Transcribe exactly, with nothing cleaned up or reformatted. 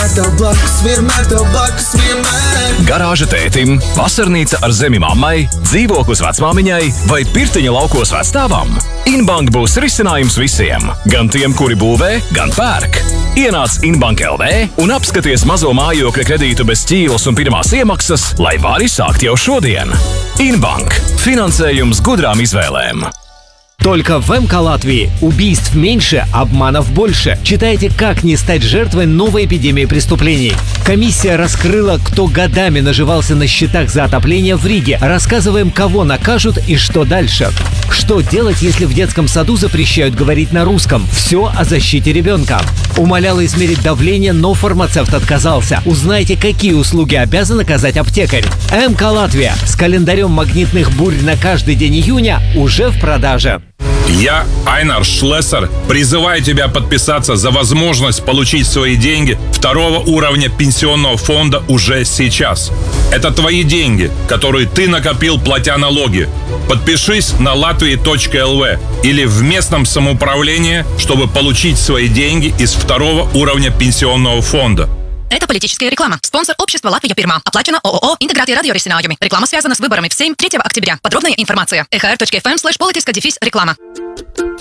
tev blakus, vienmēr tev blakus, vienmēr. Garāža tētim, vasarnīca ar zemi mammai, dzīvoklis vecmāmiņai vai pirtiņa laukos vecstāvam? Inbank būs risinājums visiem, gan tiem, kuri būvē, gan pērk. Ienāc Inbank L V un apskaties mazo mājokļa kredītu bez ķīlas un pirmās iemaksas, lai vari sākt jau šodien. Inbank. Finansējums gudrām izvēlēm. Только в эм ка Латвии убийств меньше, обманов больше. Читайте, как не стать жертвой новой эпидемии преступлений. Комиссия раскрыла, кто годами наживался на счетах за отопление в Риге. Рассказываем, кого накажут и что дальше. Что делать, если в детском саду запрещают говорить на русском? Все о защите ребенка. Умоляла измерить давление, но фармацевт отказался. Узнайте, какие услуги обязан оказать аптекарь. эм ка Латвия с календарем магнитных бурь на каждый день июня уже в продаже. Я, Айнар Шлессер, призываю тебя подписаться за возможность получить свои деньги второго уровня пенсионного фонда уже сейчас. Это твои деньги, которые ты накопил, платя налоги. Подпишись на латвия точка эл ви или в местном самоуправлении, чтобы получить свои деньги из второго уровня пенсионного фонда. Это политическая реклама. Спонсор общества «Латвия Пирма». Оплачено ООО «Интеграция радиоресинājumi». Реклама связана с выборами в Сейм третьего октября. Подробная информация. эр точка эф эм слэш политика дефис реклама.